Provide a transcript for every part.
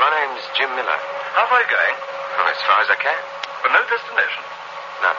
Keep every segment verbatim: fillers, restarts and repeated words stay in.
my name's Jim Miller. How far are you going? Well, as far as I can. But no destination? None.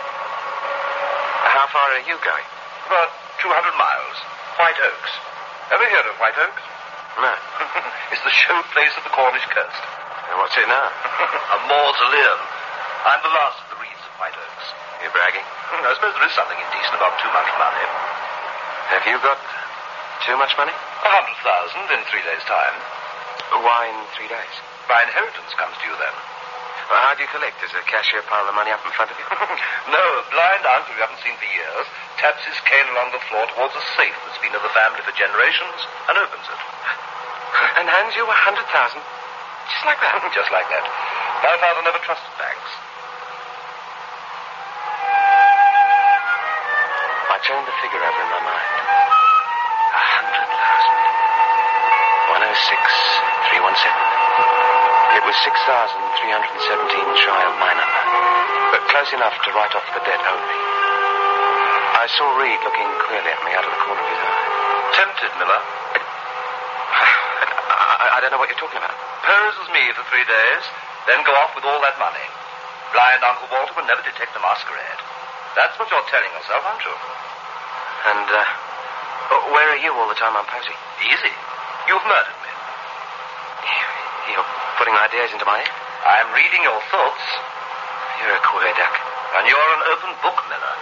How far are you going? About two hundred miles. White Oaks. Ever heard of White Oaks? No. It's the show place of the Cornish coast. And what's it now? A mausoleum. I'm the last of the Reeds of White Oaks. You're bragging? I suppose there is something indecent about too much money. Have you got too much money? A hundred thousand in three days' time. Why in three days? My inheritance comes to you then. Well, how do you collect? Does a cashier pile the money up in front of you? No, a blind uncle we haven't seen for years taps his cane along the floor towards a safe that's been in the family for generations and opens it. And hands you a hundred thousand? Just like that? Just like that. My father never trusted banks. I turned the figure over in my mind. A hundred thousand. One oh six, three one seven. It was six thousand three hundred seventeen shy of my number, but close enough to write off the debt only. I saw Reed looking queerly at me out of the corner of his eye. Tempted, Miller. I, I, I don't know what you're talking about. Pose as me for three days, then go off with all that money. Blind Uncle Walter will never detect the masquerade. That's what you're telling yourself, aren't you? And, uh, where are you all the time I'm posing? Easy. You've murdered me. You're putting ideas into my head? I'm reading your thoughts. You're a queer duck. And you're an open book, Miller.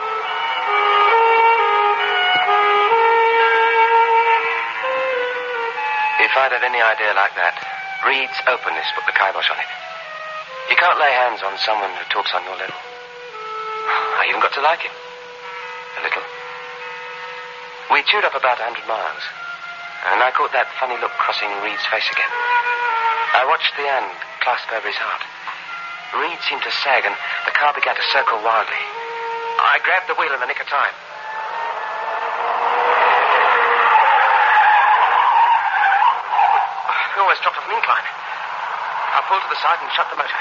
If I'd had any idea like that, Reed's openness put the kibosh on it. You can't lay hands on someone who talks on your level. I even got to like him. A little. We chewed up about a hundred miles, and I caught that funny look crossing Reed's face again. I watched the hand clasp over his heart. Reed seemed to sag, and the car began to circle wildly. I grabbed the wheel in the nick of time. We almost dropped off an incline. I pulled to the side and shut the motor.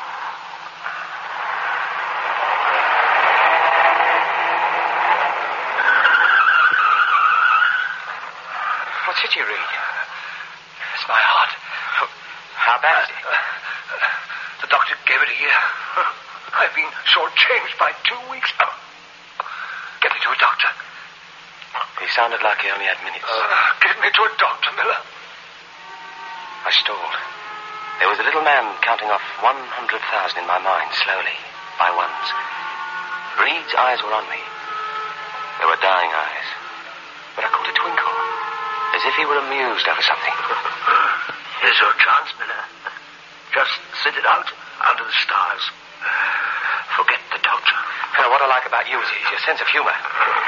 What's hit you, Reed? It's my heart. How bad is it? Uh, uh, the doctor gave it a year. I've been shortchanged by two weeks. Oh. Get me to a doctor. He sounded like he only had minutes. Uh, get me to a doctor, Miller. I stalled. There was a little man counting off one hundred thousand in my mind, slowly, by ones. Reed's eyes were on me. They were dying eyes. But I caught a twinkle, as if he were amused over something. Here's your chance, Miller. Just sit it out under the stars. Forget the doctor. Now, what I like about you is your sense of humor.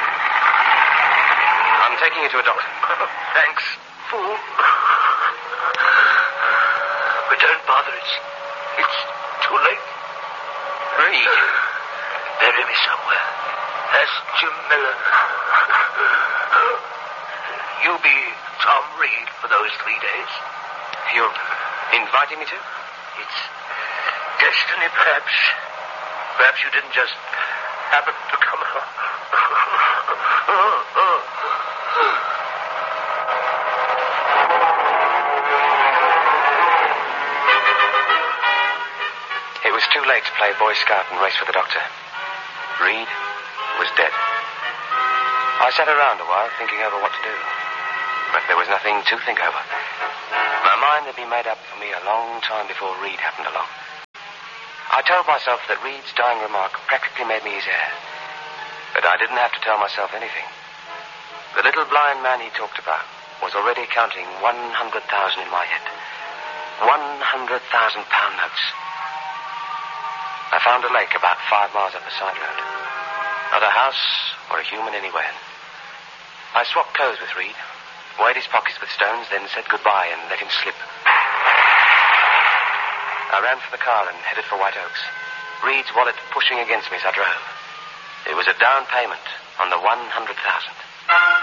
I'm taking you to a doctor. Thanks, fool. But don't bother. It's, it's too late. Reed. Bury me somewhere. As Jim Miller. You be Tom Reed for those three days. You're inviting me to? It's destiny, perhaps. Perhaps you didn't just happen to come along. It was too late to play Boy Scout and race for the doctor. Reed was dead. I sat around a while thinking over what to do. But there was nothing to think over. My mind had been made up for me a long time before Reed happened along. I told myself that Reed's dying remark practically made me his heir. But I didn't have to tell myself anything. The little blind man he talked about was already counting one hundred thousand in my head. One hundred thousand pound notes. I found a lake about five miles up the side road. Not a house or a human anywhere. I swapped clothes with Reed, weighed his pockets with stones, then said goodbye and let him slip. I ran for the car and headed for White Oaks, Reed's wallet pushing against me as I drove. It was a down payment on the one hundred thousand.